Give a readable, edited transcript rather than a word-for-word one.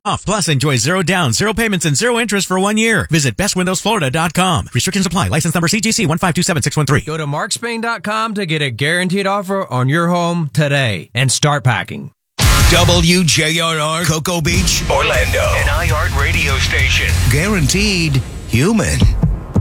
Plus, enjoy 0 down, 0 payments, and 0 interest for 1 year. Visit bestwindowsflorida.com. Restrictions apply. License number CGC 1527613. Go to markspain.com to get a guaranteed offer on your home today and start packing. WJRR, Cocoa Beach, Orlando. An iHeart radio station. Guaranteed human.